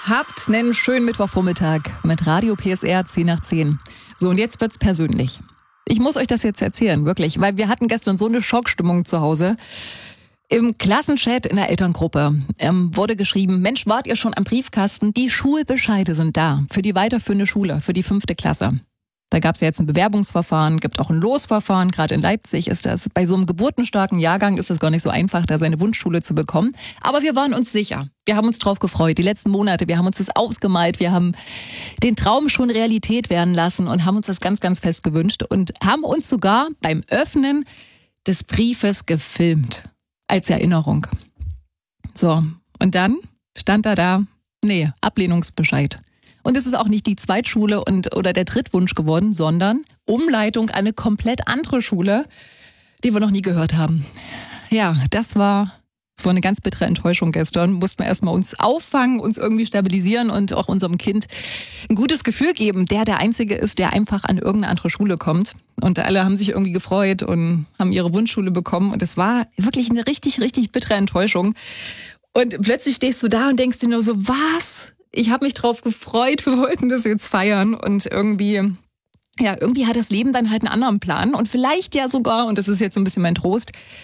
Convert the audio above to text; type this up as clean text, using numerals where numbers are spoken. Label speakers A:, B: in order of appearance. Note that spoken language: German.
A: Habt einen schönen Mittwochvormittag mit Radio PSR 10 nach 10. So, und jetzt wird's persönlich. Ich muss euch das jetzt erzählen, wirklich, weil wir hatten gestern so eine Schockstimmung zu Hause. Im Klassenchat in der Elterngruppe wurde geschrieben, Mensch, wart ihr schon am Briefkasten? Die Schulbescheide sind da für die weiterführende Schule, für die 5. Klasse. Da gab es ja jetzt ein Bewerbungsverfahren, gibt auch ein Losverfahren. Gerade in Leipzig ist das, bei so einem geburtenstarken Jahrgang ist es gar nicht so einfach, da seine Wunschschule zu bekommen. Aber wir waren uns sicher. Wir haben uns drauf gefreut. Die letzten Monate, wir haben uns das ausgemalt. Wir haben den Traum schon Realität werden lassen und haben uns das ganz, ganz fest gewünscht und haben uns sogar beim Öffnen des Briefes gefilmt. Als Erinnerung. So, und dann stand da, Ablehnungsbescheid. Und es ist auch nicht die Zweitschule oder der Drittwunsch geworden, sondern Umleitung an eine komplett andere Schule, die wir noch nie gehört haben. Ja, das war eine ganz bittere Enttäuschung gestern. Mussten wir erstmal uns auffangen, uns irgendwie stabilisieren und auch unserem Kind ein gutes Gefühl geben, der Einzige ist, der einfach an irgendeine andere Schule kommt. Und alle haben sich irgendwie gefreut und haben ihre Wunschschule bekommen. Und es war wirklich eine richtig, richtig bittere Enttäuschung. Und plötzlich stehst du da und denkst dir nur so, was? Ich habe mich drauf gefreut, wir wollten das jetzt feiern. Und irgendwie hat das Leben dann halt einen anderen Plan. Und vielleicht ja sogar, und das ist jetzt so ein bisschen mein Trost,